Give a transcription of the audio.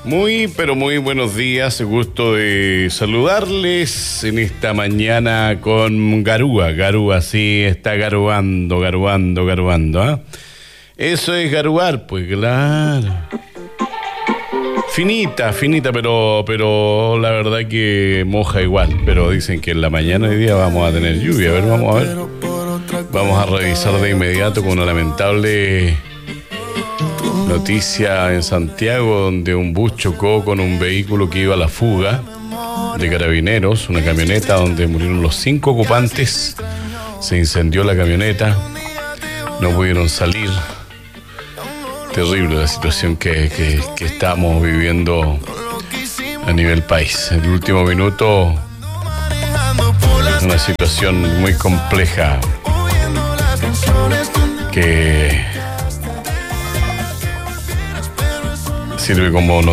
Muy, pero muy buenos días. Gusto de saludarles en esta mañana con Garúa. Garúa, sí, está garuando, ¿ah? Eso es garuar, pues claro. Finita, pero la verdad que moja igual. Pero dicen que en la mañana hoy día vamos a tener lluvia. A ver, vamos a ver. Vamos a revisar de inmediato con una lamentable noticia en Santiago, donde un bus chocó con un vehículo que iba a la fuga de Carabineros, una camioneta donde murieron los 5 ocupantes. Se incendió la camioneta, no pudieron salir. Terrible la situación que estamos viviendo a nivel país. En el último minuto, una situación muy compleja que sirve como